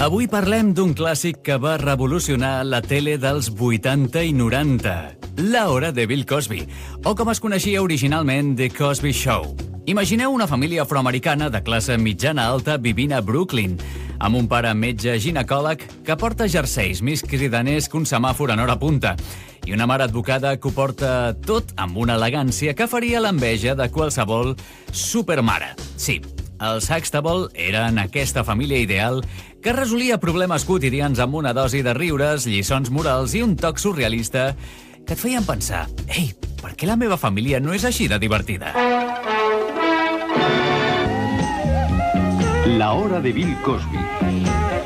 Avui parlem d'un clàssic que va revolucionar la tele dels 80 i 90, La hora de Bill Cosby, o com es coneixia originalment, The Cosby Show. Imagineu una família afroamericana de classe mitjana-alta vivint a Brooklyn, amb un pare metge ginecòleg que porta jerseis més cridaners que un semàfor en hora punta, i una mare advocada que ho porta tot amb una elegància que faria l'enveja de qualsevol supermare. Sí, els Huxtable eren aquesta família ideal que resolia problemes quotidians amb una dosi de riures, lliçons morals i un toc surrealista que et feien pensar: «Ei, per què la meva família no és així de divertida?» La hora de Bill Cosby.